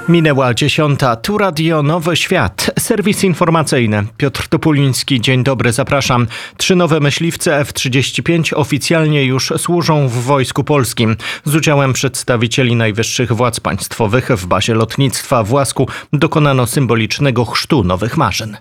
Minęła 10. Tu Radio Nowy Świat. Serwis informacyjny. Piotr Topuliński. Dzień dobry, zapraszam. 3 nowe myśliwce F-35 oficjalnie już służą w Wojsku Polskim. Z udziałem przedstawicieli najwyższych władz państwowych w bazie lotnictwa w Łasku dokonano symbolicznego chrztu nowych maszyn.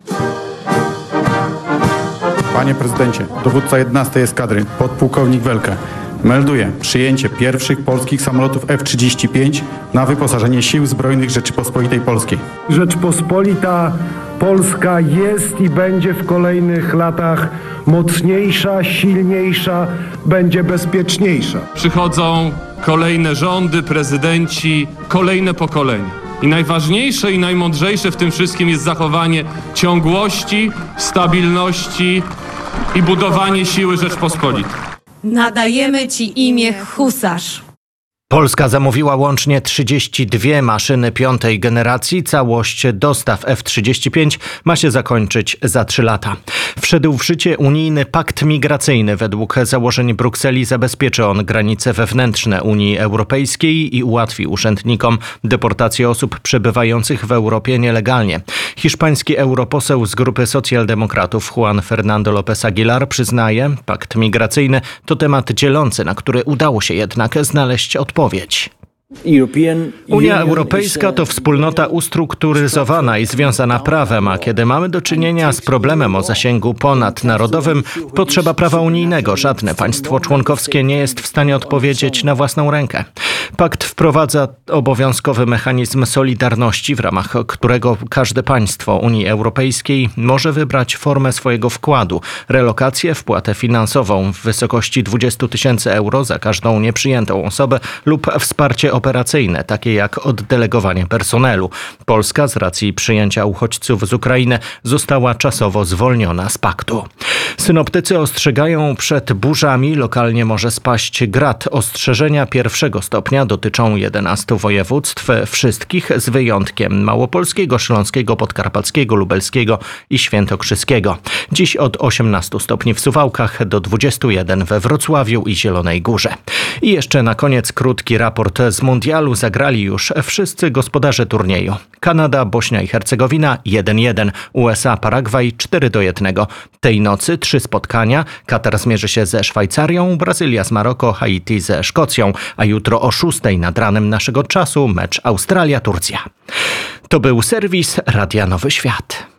Panie prezydencie, dowódca 11 eskadry, podpułkownik Welke, melduje przyjęcie pierwszych polskich samolotów F-35 na wyposażenie Sił Zbrojnych Rzeczypospolitej Polskiej. Rzeczpospolita Polska jest i będzie w kolejnych latach mocniejsza, silniejsza, będzie bezpieczniejsza. Przychodzą kolejne rządy, prezydenci, kolejne pokolenia. I najważniejsze i najmądrzejsze w tym wszystkim jest zachowanie ciągłości, stabilności i budowanie siły Rzeczpospolitej. Nadajemy Ci imię Husarz. Polska zamówiła łącznie 32 maszyny 5. generacji. Całość dostaw F-35 ma się zakończyć za 3 lata. Wszedł w życie unijny pakt migracyjny. Według założeń Brukseli zabezpieczy on granice wewnętrzne Unii Europejskiej i ułatwi urzędnikom deportację osób przebywających w Europie nielegalnie. Hiszpański europoseł z grupy socjaldemokratów Juan Fernando López Aguilar przyznaje, pakt migracyjny to temat dzielący, na który udało się jednak znaleźć odpowiedź. Unia Europejska to wspólnota ustrukturyzowana i związana prawem, a kiedy mamy do czynienia z problemem o zasięgu ponadnarodowym, potrzeba prawa unijnego. Żadne państwo członkowskie nie jest w stanie odpowiedzieć na własną rękę. Pakt wprowadza obowiązkowy mechanizm solidarności, w ramach którego każde państwo Unii Europejskiej może wybrać formę swojego wkładu, relokację, wpłatę finansową w wysokości 20 000 euro za każdą nieprzyjętą osobę lub wsparcie operacyjne, takie jak oddelegowanie personelu. Polska z racji przyjęcia uchodźców z Ukrainy została czasowo zwolniona z paktu. Synoptycy ostrzegają przed burzami. Lokalnie może spaść grad. Ostrzeżenia 1. stopnia dotyczą 11 województw, wszystkich z wyjątkiem małopolskiego, śląskiego, podkarpackiego, lubelskiego i świętokrzyskiego. Dziś od 18 stopni w Suwałkach do 21 we Wrocławiu i Zielonej Górze. I jeszcze na koniec krótki raport z mundialu. Zagrali już wszyscy gospodarze turnieju. Kanada, Bośnia i Hercegowina 1-1, USA, Paragwaj 4-1. Tej nocy 3 spotkania. Katar zmierzy się ze Szwajcarią, Brazylia z Maroko, Haiti ze Szkocją, a jutro o 6 nad ranem naszego czasu mecz Australia-Turcja. To był serwis Radia Nowy Świat.